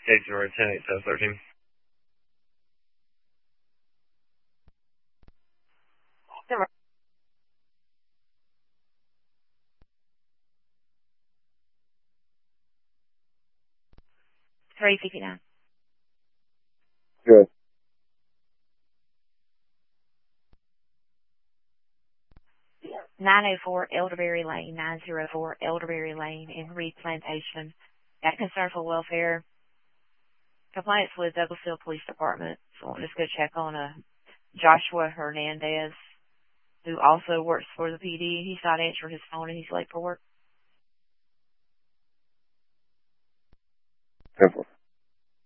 Station Road 108713. Sure. 359. Good. 904 Elderberry Lane, 904 Elderberry Lane in Reed Plantation. Got concern for welfare. Complaints with Douglasville Police Department. So I'm just going to check on Joshua Hernandez, who also works for the PD. He's not answering his phone and he's late for work. Simple.